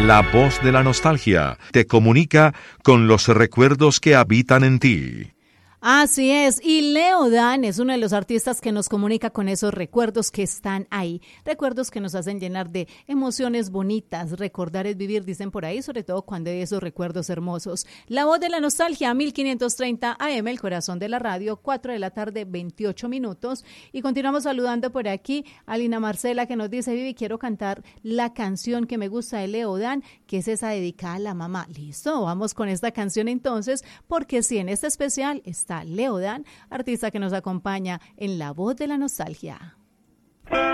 La voz de la nostalgia te comunica con los recuerdos que habitan en ti. Así es, y Leo Dan es uno de los artistas que nos comunica con esos recuerdos que están ahí, recuerdos que nos hacen llenar de emociones bonitas. Recordar es vivir, dicen por ahí, sobre todo cuando hay esos recuerdos hermosos. La voz de la nostalgia, 1530 AM, el corazón de la radio, 4 de la tarde, 28 minutos. Y continuamos saludando por aquí a Lina Marcela, que nos dice: Vivi, quiero cantar la canción que me gusta de Leo Dan, que es esa dedicada a la mamá. Listo, vamos con esta canción entonces, porque sí, en este especial está Leo Dan, artista que nos acompaña en La Voz de la Nostalgia.